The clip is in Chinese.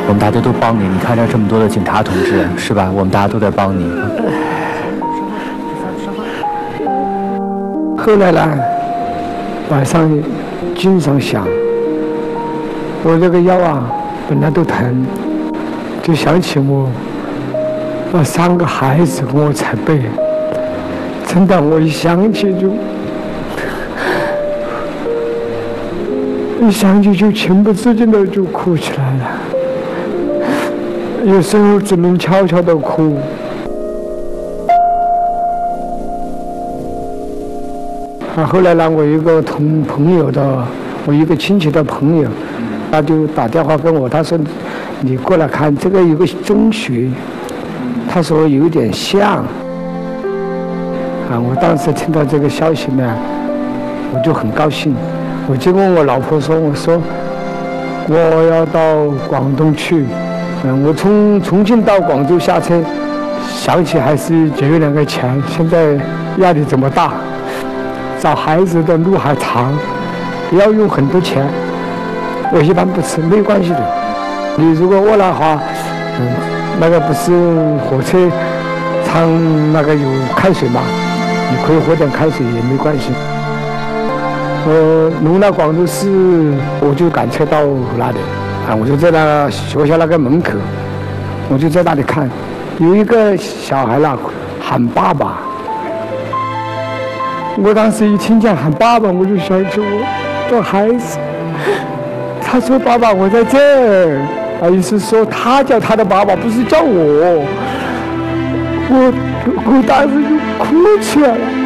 们大家都帮你。你看这么多的警察同志，是吧？我们大家都在帮你。 后来呢，晚上经常想，我这个腰啊本来都疼，就想起我那3个孩子跟我才背，真的我一想起就情不自禁的就哭起来了，有时候只能悄悄的哭。后来呢，我一个我一个亲戚的朋友，他就打电话跟我，他说你过来看，这个有个中学，他说有点像。我当时听到这个消息呢，我就很高兴，我就跟我老婆说，我说我要到广东去，我从重庆到广州下车，想起还是节约2个钱，现在压力这么大。找孩子的路还长，要用很多钱。我一般不吃，没有关系的。你如果饿的话，那个不是火车厂那个有开水嘛，你可以喝点开水也没关系。我弄到广州市，我就赶车到那里，我就在那学校那个门口，我就在那里看，有一个小孩啦喊爸爸。我当时一听见喊爸爸，我就想起我的孩子。他说：“爸爸，我在这儿。”意思说他叫他的爸爸，不是叫我。我当时就哭起来了。